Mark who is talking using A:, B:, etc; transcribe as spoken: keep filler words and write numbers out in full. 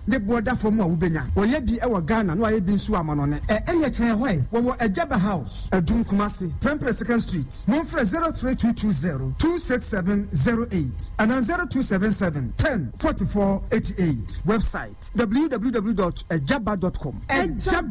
A: ne border for mu a wobenya woye bi e wo Ghana no aye bi nsu amanone e enye kire hoy wo wo Ejaba House Adum Kumasi Prempre Second Street Monfre zero three two two zero two six seven zero eight and zero two seven seven ten forty-four eighty-eight. Website w w w dot ejaba dot com. Ejaba